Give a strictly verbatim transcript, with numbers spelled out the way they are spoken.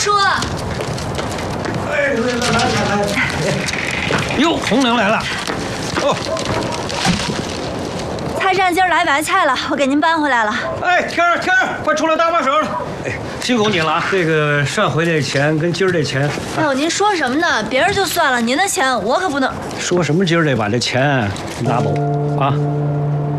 叔。 哎，来来来来，哟，红娘来了。哦， 菜站今儿来白菜了，我给您搬回来了。 哎，天儿天儿，快出来搭把手了。哎，辛苦你了啊！这个上回这钱跟今儿这钱， 哎呦，您说什么呢？别人就算了，您的钱我可不能。 说什么今儿这把这钱拿走啊？